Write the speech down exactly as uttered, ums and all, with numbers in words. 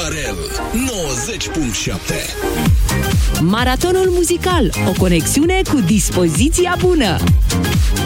Darel nouăzeci punct șapte. Maratonul muzical, o conexiune cu dispoziția bună.